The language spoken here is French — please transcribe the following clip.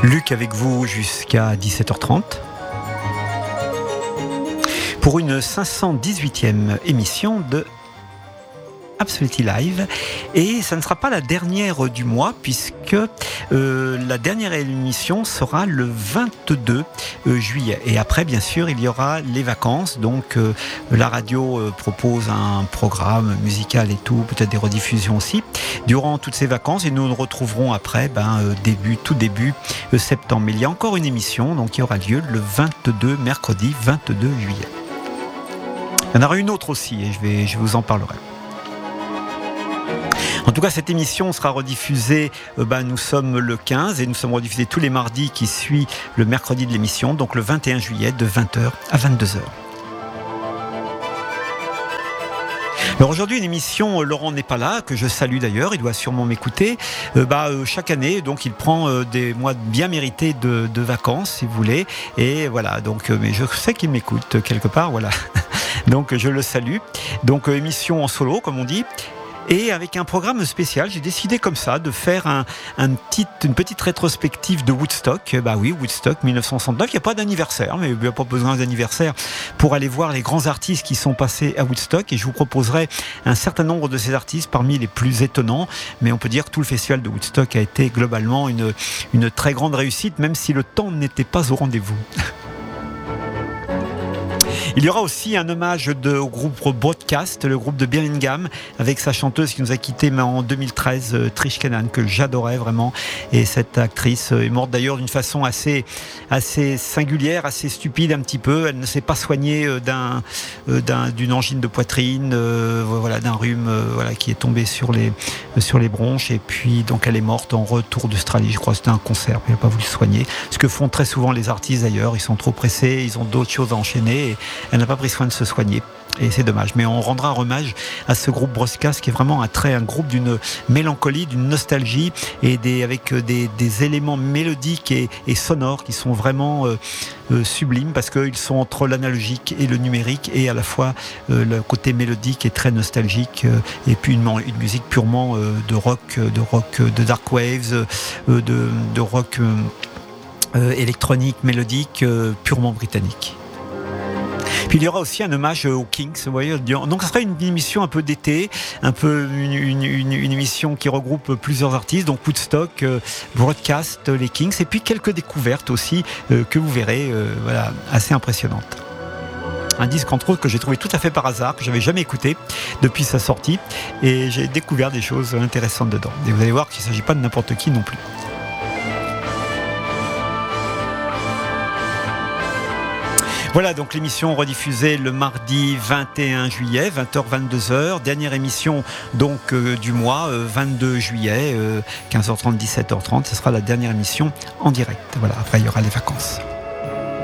Luc avec vous jusqu'à 17h30 pour une 518e émission de Absolutely Live, et ça ne sera pas la dernière du mois puisque la dernière émission sera le 22 juillet, et après bien sûr il y aura les vacances, donc la radio propose un programme musical et tout, peut-être des rediffusions aussi durant toutes ces vacances, et nous nous retrouverons après tout début septembre. Mais il y a encore une émission donc qui aura lieu le 22 mercredi 22 juillet. Il y en aura une autre aussi et je vous en parlerai. En tout cas, cette émission sera rediffusée, nous sommes le 15 et nous sommes rediffusés tous les mardis qui suivent le mercredi de l'émission, donc le 21 juillet de 20h à 22h. Alors aujourd'hui, une émission, Laurent n'est pas là, que je salue d'ailleurs, il doit sûrement m'écouter. Chaque année, donc il prend des mois bien mérités de vacances, si vous voulez. Et voilà, donc, mais je sais qu'il m'écoute quelque part, voilà. Donc je le salue. Donc émission en solo, comme on dit. Et avec un programme spécial, j'ai décidé comme ça de faire une petite rétrospective de Woodstock. Woodstock 1969. Il n'y a pas d'anniversaire, mais il n'y a pas besoin d'anniversaire pour aller voir les grands artistes qui sont passés à Woodstock. Et je vous proposerai un certain nombre de ces artistes parmi les plus étonnants. Mais on peut dire que tout le festival de Woodstock a été globalement une très grande réussite, même si le temps n'était pas au rendez-vous. Il y aura aussi un hommage au groupe Broadcast, le groupe de Birmingham, avec sa chanteuse qui nous a quittés en 2013, Trish Kennan, que j'adorais vraiment. Et cette actrice est morte d'ailleurs d'une façon assez singulière, assez stupide un petit peu. Elle ne s'est pas soignée d'une angine de poitrine, d'un rhume qui est tombé sur les bronches. Et puis donc elle est morte en retour d'Australie. Je crois que c'était un concert, mais elle n'a pas voulu se soigner. Ce que font très souvent les artistes d'ailleurs. Ils sont trop pressés, ils ont d'autres choses à enchaîner. Et elle n'a pas pris soin de se soigner et c'est dommage, mais on rendra un hommage à ce groupe Broadcast qui est vraiment un groupe d'une mélancolie, d'une nostalgie et avec des éléments mélodiques et sonores qui sont vraiment sublimes parce qu'ils sont entre l'analogique et le numérique, et à la fois le côté mélodique est très nostalgique, et puis une musique purement de rock, de dark waves, de rock électronique, mélodique, purement britannique. Puis il y aura aussi un hommage aux Kings, vous voyez. Donc ce sera une émission un peu d'été, un peu une émission qui regroupe plusieurs artistes, donc Woodstock, Broadcast, les Kings, et puis quelques découvertes aussi que vous verrez, assez impressionnantes. Un disque entre autres que j'ai trouvé tout à fait par hasard, que j'avais jamais écouté depuis sa sortie, et j'ai découvert des choses intéressantes dedans. Et vous allez voir qu'il ne s'agit pas de n'importe qui non plus. Voilà, donc l'émission rediffusée le mardi 21 juillet, 20h-22h. Dernière émission donc du mois, 22 juillet, 15h30, 17h30. Ce sera la dernière émission en direct. Voilà, après il y aura les vacances.